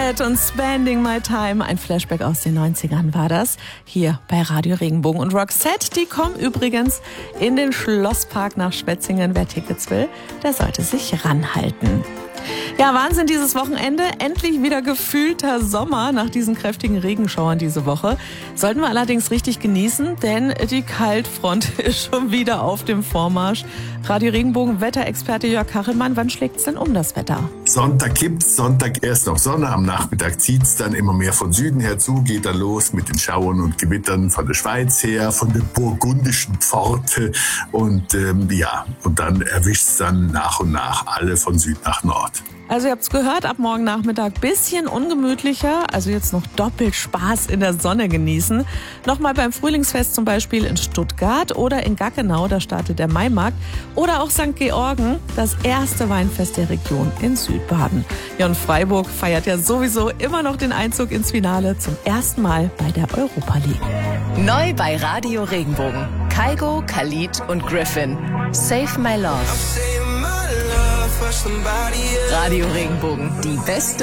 Roxette und Spending My Time. Ein Flashback aus den 90ern war das. Hier bei Radio Regenbogen. Und Roxette, die kommen übrigens in den Schlosspark nach Schwetzingen. Wer Tickets will, der sollte sich ranhalten. Ja, Wahnsinn dieses Wochenende. Endlich wieder gefühlter Sommer nach diesen kräftigen Regenschauern diese Woche. Sollten wir allerdings richtig genießen, denn die Kaltfront ist schon wieder auf dem Vormarsch. Radio Regenbogen Wetterexperte Jörg Kachelmann, wann schlägt's denn um das Wetter? Sonntag kippt's, Sonntag erst noch Sonne, am Nachmittag zieht's dann immer mehr von Süden her zu, geht dann los mit den Schauern und Gewittern von der Schweiz her, von der burgundischen Pforte und und dann erwischt's dann nach und nach alle von Süd nach Nord. Also ihr habt's gehört, ab morgen Nachmittag bisschen ungemütlicher, also jetzt noch doppelt Spaß in der Sonne genießen. Nochmal beim Frühlingsfest zum Beispiel in Stuttgart oder in Gaggenau, da startet der Maimarkt. Oder auch St. Georgen, das erste Weinfest der Region in Südbaden. Ja, und Freiburg feiert ja sowieso immer noch den Einzug ins Finale zum ersten Mal bei der Europa League. Neu bei Radio Regenbogen. Kygo, Khalid und Griffin. Save My Love. Radio Regenbogen, die beste